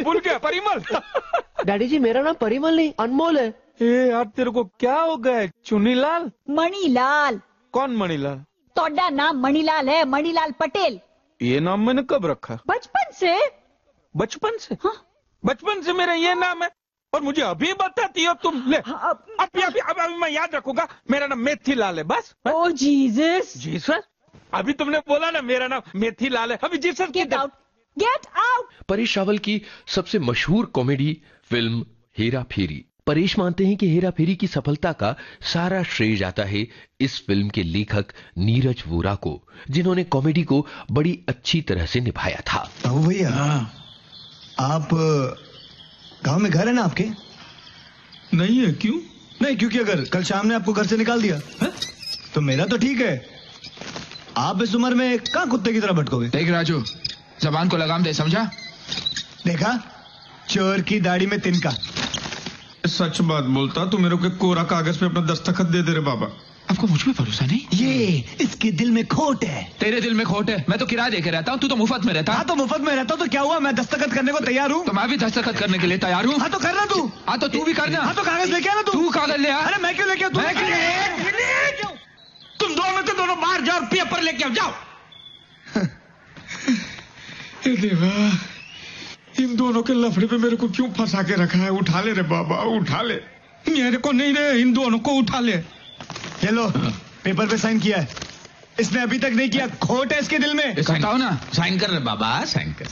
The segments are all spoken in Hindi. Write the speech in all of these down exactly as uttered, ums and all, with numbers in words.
भूल गया परिमल। डैडी जी मेरा नाम परिमल नहीं अनमोल है। ए यार तेरे को क्या हो गया? चुनीलाल? मणिलाल। कौन मणिलाल? तोड़ा नाम मणिलाल है, मणिलाल पटेल। ये नाम मैंने कब रखा? बचपन से। बचपन से? हाँ? बचपन से मेरा ये नाम है और मुझे अभी बताती हो तुम? ले अभी अभी अब अभी मैं याद रखूंगा, मेरा नाम मेथीलाल है बस। ओ जीसस। जीसस? अभी तुमने बोला ना मेरा नाम मेथीलाल है, अभी Jesus. Get out, get out. Paresh Rawal की सबसे मशहूर कॉमेडी फिल्म हेरा फेरी। परेश मानते हैं कि हेरा फेरी की सफलता का सारा श्रेय जाता है इस फिल्म के लेखक नीरज वोरा को, जिन्होंने कॉमेडी को बड़ी अच्छी तरह से निभाया था। बाबू भैया, आप गांव में घर है ना आपके? नहीं है। क्यों? नहीं, क्योंकि अगर कल शाम ने आपको घर से निकाल दिया है? तो मेरा तो ठीक है, आप इस उम्र में कहां कुत्ते की तरह भटकोगे। देख राजू, जबान को लगाम दे, समझा? देखा, चोर की दाढ़ी में तिनका। सच बात बोलता तो मेरे को कोरा कागज पे अपना दस्तखत दे दे रे बाबा। आपको मुझ पे भरोसा नहीं? ये इसके दिल में खोट है। तेरे दिल में खोट है? मैं तो किराया देके रहता हूँ, तू तो मुफ्त में रहता। हाँ तो मुफ्त में रहता हूँ तो क्या हुआ, मैं दस्तखत करने को तैयार हूँ। तो मैं भी दस्तखत करने के लिए तैयार हूँ। हाँ तो करना तू। हाँ तो तू भी करना। हाँ तो कागज लेके आना तू। तू कागज ले आ। अरे मैं क्यों लेके आऊँ? तुम दोनों तो दोनों बाहर जाओ और पेपर लेके आओ, जाओ। देवा, इन दोनों के लफड़े पे मेरे को क्यों फंसा के रखा है? उठा ले रे बाबा, उठा ले। मेरे को नहीं रे, इन दोनों को उठा ले। ये लो, पेपर पे साइन किया है। इसने अभी तक नहीं किया, खोट है इसके दिल में। बताओ ना। साइन कर रे बाबा, साइन कर।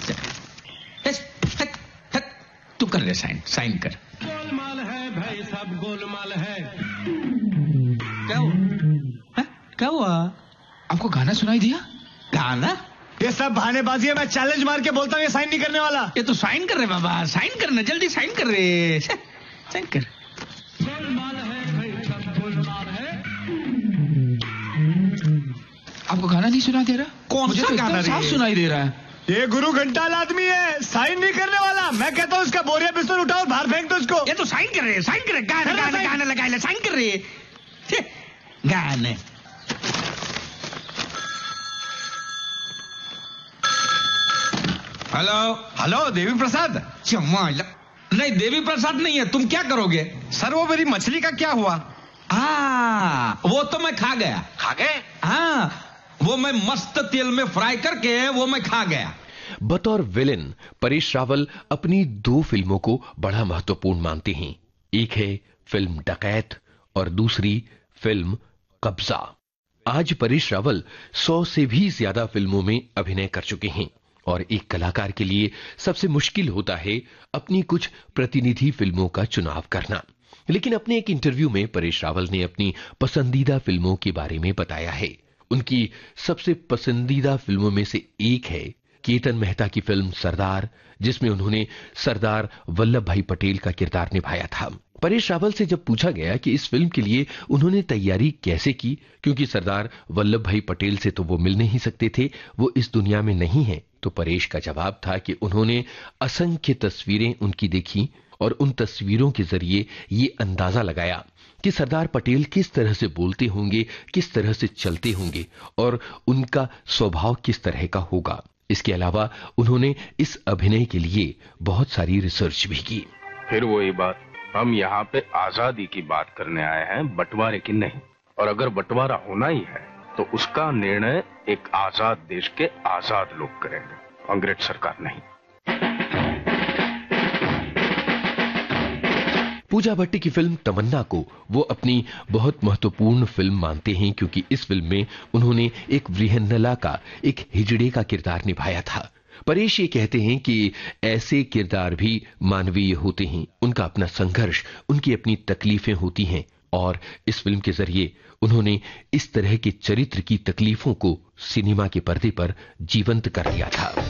तू कर रे साइन, साइन कर। गोलमाल है भाई, सब गोलमाल है। क्या हुआ? क्या हुआ? आपको गाना सुनाई दिया? गाना? ये सब बहानेबाजी है, मैं चैलेंज मार के बोलता हूँ ये साइन नहीं करने वाला। ये तो साइन कर रहे बाबा, साइन करना, जल्दी साइन कर रहे, साइन कर। गोलमाल है भाई, सब गोलमाल है। आपको गाना नहीं सुनाई दे रहा? कौन सा गाना? साफ सुनाई दे रहा है। ये गुरु घंटाल आदमी है, साइन नहीं करने वाला। मैं कहता हूँ इसका बोरिया बिस्तर उठाओ, बाहर फेंक दो इसको। ये तो साइन कर रहे, साइन कर रहे, गाना गाना गाना लगा ले, साइन कर रहे गाने। Hello hello, Devi Prasad. चमाल नहीं, देवी प्रसाद नहीं है। तुम क्या करोगे? सर वो मेरी मछली का क्या हुआ? हाँ वो तो मैं खा गया। खा गए? हाँ वो मैं मस्त तेल में फ्राई करके वो मैं खा गया। बतौर विलेन परेश रावल अपनी दो फिल्मों को बड़ा महत्वपूर्ण मानते हैं। एक है फिल्म डकैत और दूसरी फिल्म कब्जा। आज परेश रावल सौ से भी ज्यादा फिल्मों में अभिनय कर चुके हैं और एक कलाकार के लिए सबसे मुश्किल होता है अपनी कुछ प्रतिनिधि फिल्मों का चुनाव करना। लेकिन अपने एक इंटरव्यू में परेश रावल ने अपनी पसंदीदा फिल्मों के बारे में बताया है। उनकी सबसे पसंदीदा फिल्मों में से एक है केतन मेहता की फिल्म सरदार, जिसमें उन्होंने सरदार वल्लभ भाई पटेल का किरदार निभाया था। परेश रावल से जब पूछा गया कि इस फिल्म के लिए उन्होंने तैयारी कैसे की, क्योंकि सरदार वल्लभ भाई पटेल से तो वो मिल नहीं सकते थे, वो इस दुनिया में नहीं है, तो परेश का जवाब था कि उन्होंने असंख्य तस्वीरें उनकी देखी और उन तस्वीरों के जरिए ये अंदाजा लगाया कि सरदार पटेल किस तरह से बोलते होंगे, किस तरह से चलते होंगे और उनका स्वभाव किस तरह का होगा। इसके अलावा उन्होंने इस अभिनय के लिए बहुत सारी रिसर्च भी की। फिर वही बात, हम यहाँ पे आजादी की बात करने आए हैं, बंटवारे की नहीं। और अगर बंटवारा होना ही है तो उसका निर्णय एक आजाद देश के आजाद लोग करेंगे, अंग्रेज सरकार नहीं। पूजा भट्टी की फिल्म तमन्ना को वो अपनी बहुत महत्वपूर्ण फिल्म मानते हैं, क्योंकि इस फिल्म में उन्होंने एक वृहन्नला का, एक हिजड़े का किरदार निभाया था। परेश ये कहते हैं कि ऐसे किरदार भी मानवीय होते हैं, उनका अपना संघर्ष, उनकी अपनी तकलीफें होती हैं और इस फिल्म के जरिए उन्होंने इस तरह के चरित्र की तकलीफों को सिनेमा के पर्दे पर जीवंत कर दिया था।